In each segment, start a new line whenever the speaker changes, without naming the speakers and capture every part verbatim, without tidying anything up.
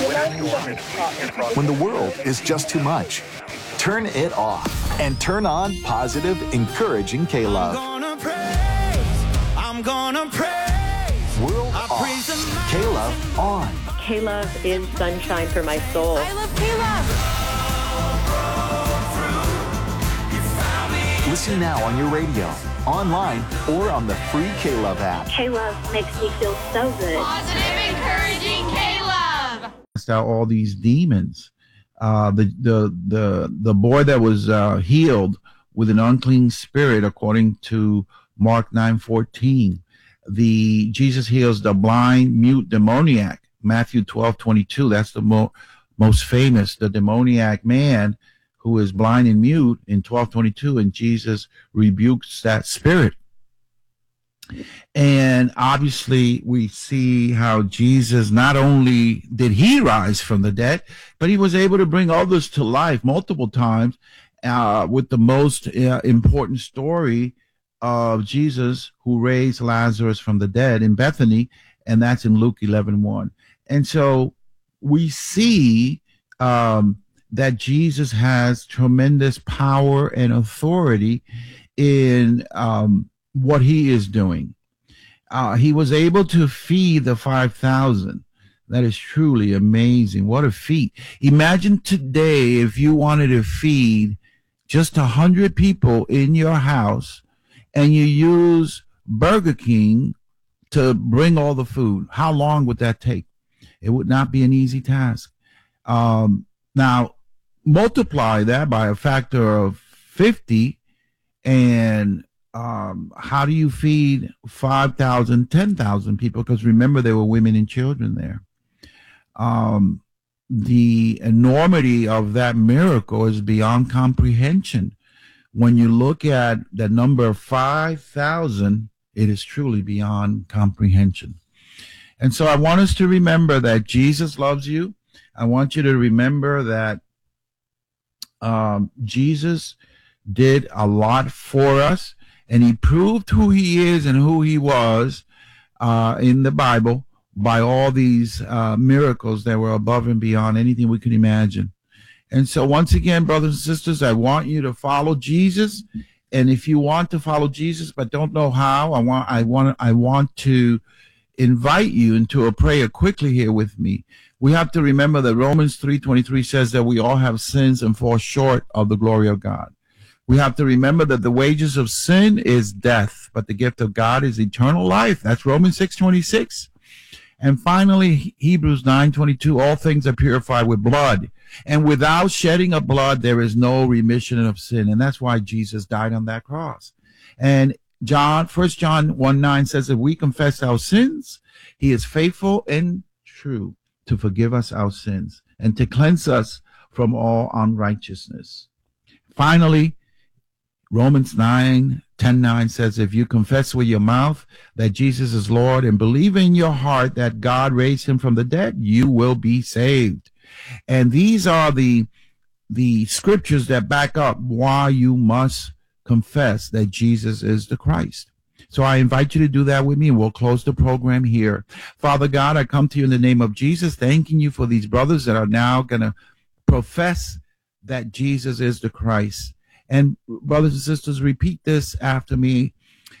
When the world is just too much, turn it off and turn on positive, encouraging K-Love.
I'm gonna praise, I'm gonna praise.
World off, K-Love on.
K-Love is sunshine for my soul.
I love K-Love.
Listen now on your radio, online, or on the free K-Love app.
K-Love makes me feel so good.
Positive, encouraging K-Love.
Cast out all these demons. Uh, the the the the boy that was uh, healed with an unclean spirit, according to Mark nine fourteen. The Jesus heals the blind, mute, demoniac. Matthew twelve twenty-two. That's the mo- most famous. The demoniac man who is blind and mute in twelve twenty-two, and Jesus rebukes that spirit. And obviously we see how Jesus, not only did he rise from the dead, but he was able to bring others to life multiple times, uh, with the most uh, important story of Jesus, who raised Lazarus from the dead in Bethany, and that's in Luke eleven one. And so we see um, that Jesus has tremendous power and authority in um, what he is doing. Uh, he was able to feed the five thousand. That is truly amazing. What a feat. Imagine today if you wanted to feed just one hundred people in your house and you use Burger King to bring all the food. How long would that take? It would not be an easy task. Um, now, multiply that by a factor of fifty, and um, how do you feed five thousand, ten thousand people? Because remember, there were women and children there. Um, the enormity of that miracle is beyond comprehension. When you look at the number of five thousand, it is truly beyond comprehension. And so I want us to remember that Jesus loves you. I want you to remember that um, Jesus did a lot for us, and he proved who he is and who he was uh, in the Bible by all these uh, miracles that were above and beyond anything we could imagine. And so once again, brothers and sisters, I want you to follow Jesus. And if you want to follow Jesus but don't know how, I want I want I want to invite you into a prayer quickly here with me. We have to remember that Romans three twenty-three says that we all have sins and fall short of the glory of God. We have to remember that the wages of sin is death, but the gift of God is eternal life. That's Romans six twenty-six. And finally, Hebrews nine twenty-two, all things are purified with blood. And without shedding of blood, there is no remission of sin. And that's why Jesus died on that cross. And John, First John one nine says, if we confess our sins, he is faithful and true to forgive us our sins and to cleanse us from all unrighteousness. Finally, Romans nine ten nine says, if you confess with your mouth that Jesus is Lord and believe in your heart that God raised him from the dead, you will be saved. And these are the, the scriptures that back up why you must confess that Jesus is the Christ. So I invite you to do that with me, and we'll close the program here. Father God, I come to you in the name of Jesus, thanking you for these brothers that are now going to profess that Jesus is the Christ. And brothers and sisters, repeat this after me.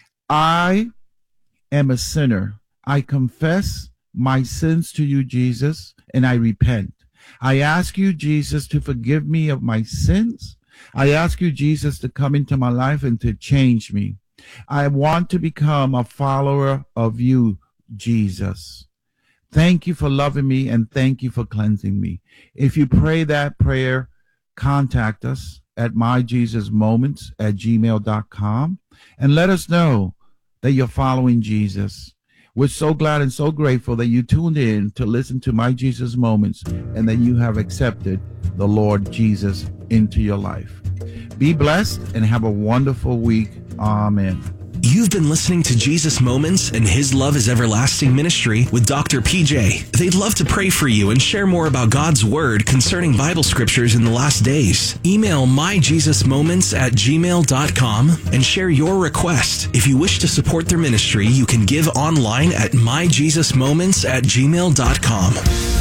I am a sinner. I confess my sins to you, Jesus, and I repent. I ask you, Jesus, to forgive me of my sins. I ask you, Jesus, to come into my life and to change me. I want to become a follower of you, Jesus. Thank you for loving me, and thank you for cleansing me. If you pray that prayer, contact us at myjesusmoments at gmail dot com and let us know that you're following Jesus. We're so glad and so grateful that you tuned in to listen to My Jesus Moments and that you have accepted the Lord Jesus into your life. Be blessed and have a wonderful week. Amen.
You've been listening to Jesus Moments and His Love is Everlasting Ministry with Doctor P J. They'd love to pray for you and share more about God's Word concerning Bible scriptures in the last days. Email myjesusmoments at gmail dot com and share your request. If you wish to support their ministry, you can give online at myjesusmoments at gmail dot com.